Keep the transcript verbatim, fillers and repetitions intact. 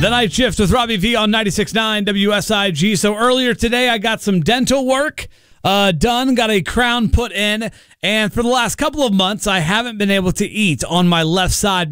The Night Shift with Robbie V on ninety-six point nine W S I G. So earlier today, I got some dental work uh, done, got a crown put in, and for the last couple of months, I haven't been able to eat on my left side